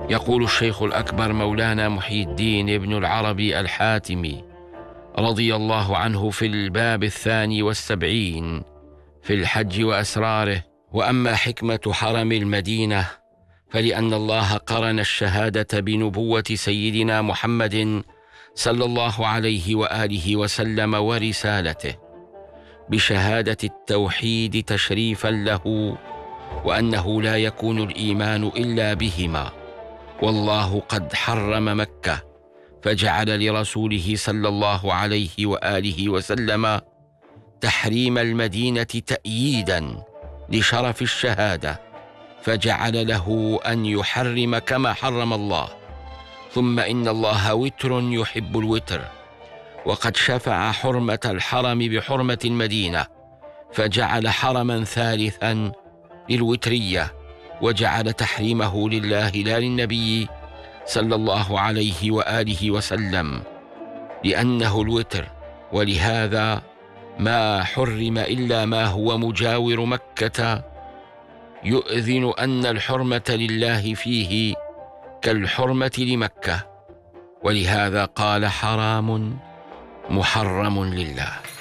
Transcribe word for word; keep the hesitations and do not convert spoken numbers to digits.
يقول الشيخ الأكبر مولانا محي الدين ابن العربي الحاتمي رضي الله عنه في الباب الثاني والسبعين في الحج وأسراره: وأما حكمة حرم المدينة فلأن الله قرن الشهادة بنبوة سيدنا محمد صلى الله عليه وآله وسلم ورسالته بشهادة التوحيد تشريفا له، وأنه لا يكون الإيمان إلا بهما. والله قد حرم مكة فجعل لرسوله صلى الله عليه وآله وسلم تحريم المدينة تأييدا لشرف الشهادة، فجعل له أن يحرم كما حرم الله. ثم إن الله وتر يحب الوتر، وقد شفع حرمة الحرم بحرمة المدينة، فجعل حرما ثالثا للوترية، وجعل تحريمه لله لا للنبي صلى الله عليه وآله وسلم لأنه الوتر. ولهذا ما حرم إلا ما هو مجاور مكة، يؤذن أن الحرمة لله فيه كالحرمة لمكة، ولهذا قال: حرام محرم لله.